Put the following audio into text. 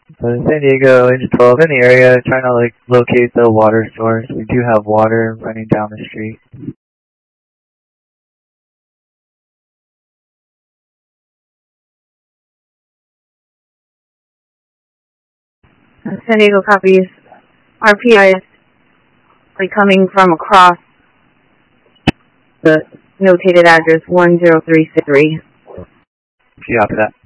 San Diego, Engine 12, in the area, trying to locate the water source. We do have water running down the street. San Diego copies. RPI is coming from across the notated address 10363. Copy that.